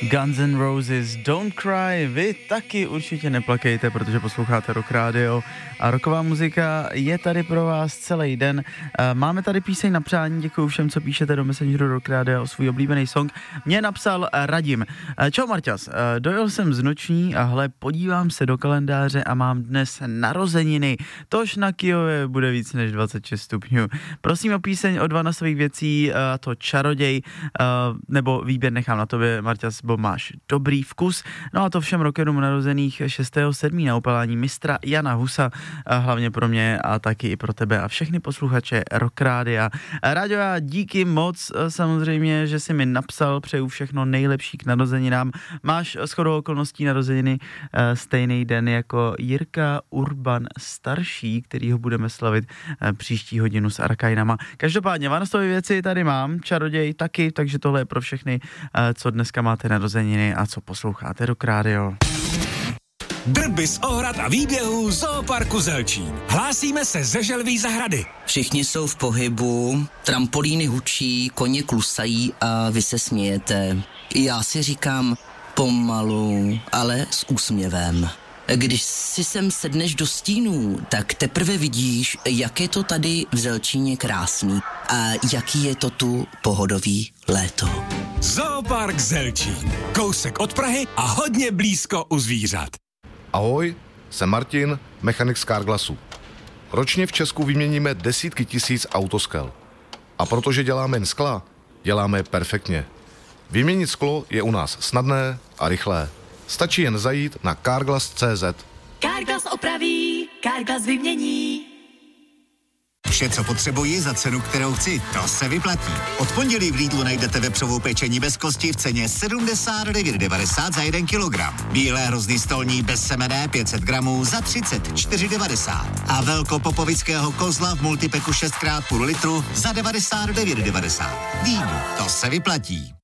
Guns N' Roses, Don't Cry, vy taky určitě neplakejte, protože posloucháte Rock Radio a rocková muzika je tady pro vás celý den. Máme tady píseň na přání, děkuju všem, co píšete do Messengeru Rock Radio o svůj oblíbený song. Mě napsal Radim. Čau Marťas, dojel jsem z noční a hle, podívám se do kalendáře a mám dnes narozeniny, tož na Kyjově bude víc než 26 stupňů. Prosím o píseň od Vana svých věcí, to Čaroděj, nebo výběr nechám na tobě, Marťas, bo máš dobrý vkus. No a to všem rockerům narozených 6.7. na upalání mistra Jana Husa, hlavně pro mě a taky i pro tebe a všechny posluchače Rock Rádia. Ráďo, já díky moc samozřejmě, že jsi mi napsal, přeju všechno nejlepší k narozeninám. Máš shodou okolností narozeniny stejný den jako Jirka Urban starší, kterýho budeme slavit příští hodinu s Arakajnama. Každopádně Vanostové věci tady mám, Čaroděj taky, takže tohle je pro všechny, co dneska máte narozeniny a co posloucháte Rock Radio. Drby z ohrad a výběhů Zooparku Zelčín. Hlásíme se ze Želví zahrady. Všichni jsou v pohybu, trampolíny hučí, koně klusají a vy se smějete. Já si říkám pomalu, ale s úsměvem. Když si sem sedneš do stínů, tak teprve vidíš, jak je to tady v Zelčíně krásný a jaký je to tu pohodový léto. Zoopark Zelčín. Kousek od Prahy a hodně blízko u zvířat. Ahoj, jsem Martin, mechanik z Carglassu. Ročně v Česku vyměníme desítky tisíc autoskel. A protože děláme jen skla, děláme je perfektně. Vyměnit sklo je u nás snadné a rychlé. Stačí jen zajít na carglass.cz. Carglass opraví, Carglass vymění. Vše, co potřebuji za cenu, kterou chci, to se vyplatí. Od pondělí v Lidlu najdete vepřovou pečení bez kosti v ceně 79,90 za 1 kilogram. Bílé hrozný stolní bez semene 500 gramů za 34,90. A velkopopovického kozla v multipeku 6x půl litru za 99,90. Lidl, to se vyplatí.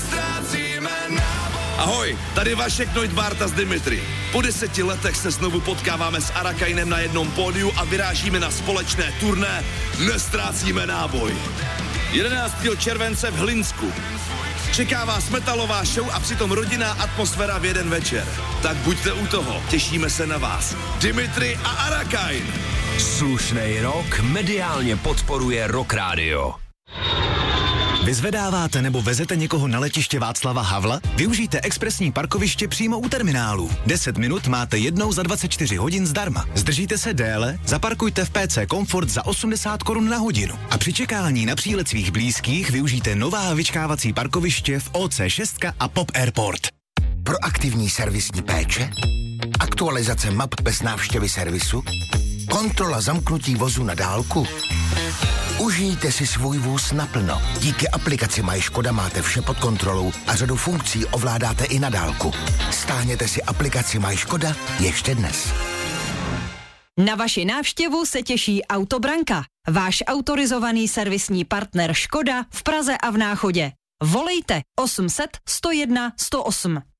Ahoj, tady Vašek Neudvarta z Dimitri. Po 10 letech se znovu potkáváme s Arakajnem na jednom pódiu a vyrážíme na společné turné Nestrácíme náboj. 11. července v Hlinsku. Čeká vás metalová show a přitom rodinná atmosféra v jeden večer. Tak buďte u toho, těšíme se na vás. Dimitri a Arakajn. Slušnej rok mediálně podporuje Rock Radio. Vyzvedáváte nebo vezete někoho na letiště Václava Havla? Využijte expresní parkoviště přímo u terminálu. 10 minut máte jednou za 24 hodin zdarma. Zdržíte se déle? Zaparkujte v PC Comfort za 80 korun na hodinu. A při čekání na přílet svých blízkých využijte nová vyčkávací parkoviště v OC6 a Pop Airport. Proaktivní servisní péče? Aktualizace map bez návštěvy servisu? Kontrola zamknutí vozu na dálku? Užijte si svůj vůz naplno. Díky aplikaci MyŠkoda máte vše pod kontrolou a řadu funkcí ovládáte i na dálku. Stáhněte si aplikaci MyŠkoda ještě dnes. Na vaši návštěvu se těší Autobranka, váš autorizovaný servisní partner Škoda v Praze a v Náchodě. Volejte 800 101 108.